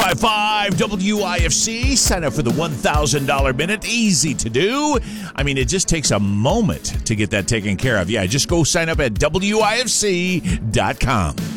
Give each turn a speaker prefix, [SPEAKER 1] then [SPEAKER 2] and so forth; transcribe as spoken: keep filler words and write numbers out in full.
[SPEAKER 1] five five W I F C. Sign up for the one thousand dollars minute. Easy to do. I mean, it just takes a moment to get that taken care of. Yeah, just go sign up at W I F C dot com.